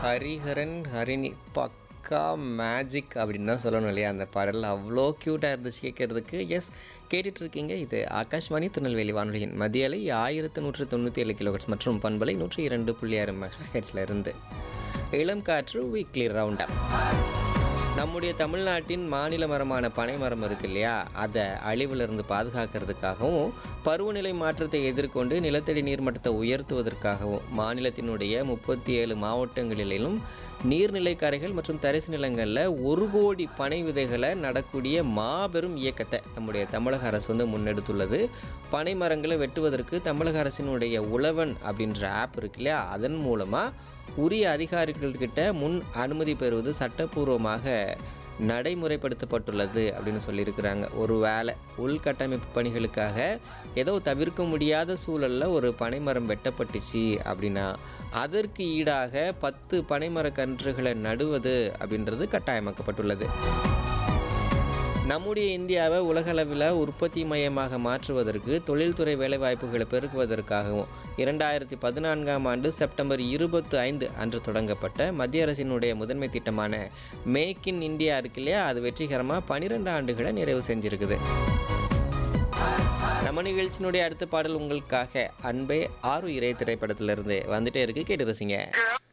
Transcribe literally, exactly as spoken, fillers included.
ஹரிஹரன், ஹரிணி பக்கா மேஜிக் அப்படின்னு தான் சொல்லணும் இல்லையா? அந்த பாடல் அவ்வளோ க்யூட்டா இருந்துச்சு கேட்கறதுக்கு. எஸ் கேட்டுட்டு இருக்கீங்க. இது ஆகாஷ்வாணி திருநெல்வேலி வானொலியின் மதிய அலை ஆயிரத்து நூற்று தொண்ணூற்றி ஏழு கிலோஹெர்ட்ஸ் மற்றும் பண்பலை நூற்றி இரண்டு புள்ளி ஆறு மெகா ஹெர்ட்ஸ்ல இருந்து இளம் காற்று வீக்லி ரவுண்ட் அப். நம்முடைய தமிழ்நாட்டின் மாநில மரமான பனை மரம் இருக்கு இல்லையா, அதை அழிவிலிருந்து பாதுகாக்கிறதுக்காகவும் பருவநிலை மாற்றத்தை எதிர்கொண்டு நிலத்தடி நீர்மட்டத்தை உயர்த்துவதற்காகவும் மாநிலத்தினுடைய முப்பத்தி ஏழு மாவட்டங்களிலும் நீர்நிலை கரைகள் மற்றும் தரிசு நிலங்களில் ஒரு கோடி பனை விதைகளை நடக்கூடிய மாபெரும் இயக்கத்தை நம்முடைய தமிழக அரசு வந்து முன்னெடுத்துள்ளது. பனை மரங்களை வெட்டுவதற்கு தமிழக அரசினுடைய உழவன் அப்படின்ற ஆப் இருக்கு இல்லையா, அதன் மூலமாக உரிய அதிகாரிகள்கிட்ட முன் அனுமதி பெறுவது சட்டப்பூர்வமாக நடைமுறைப்படுத்தப்பட்டுள்ளது அப்படின்னு சொல்லியிருக்கிறாங்க. ஒரு வேளை உள்கட்டமைப்பு பணிகளுக்காக ஏதோ தவிர்க்க முடியாத சூழலில் ஒரு பனைமரம் வெட்டப்பட்டுச்சு அப்படின்னா அதற்கு ஈடாக பத்து பனைமரக்கன்றுகளை நடுவது அப்படின்றது கட்டாயமாக்கப்பட்டுள்ளது. நம்முடைய இந்தியாவை உலகளவில் உற்பத்தி மையமாக மாற்றுவதற்கு தொழில்துறை வேலைவாய்ப்புகளை பெருக்குவதற்காகவும் இரண்டாயிரத்தி பதினான்காம் ஆண்டு செப்டம்பர் இருபத்தி ஐந்து அன்று தொடங்கப்பட்ட மத்திய அரசினுடைய முதன்மை திட்டமான மேக் இன் இந்தியா இருக்கு இல்லையா, அது வெற்றிகரமாக பன்னிரெண்டு ஆண்டுகளை நிறைவு செஞ்சிருக்குது. நம்ம நிகழ்ச்சியினுடைய அடுத்த பாடல் உங்களுக்காக அன்பே ஆறு இறை திரைப்படத்திலிருந்து வந்துட்டே இருக்கு, கேட்டு ரசிங்க.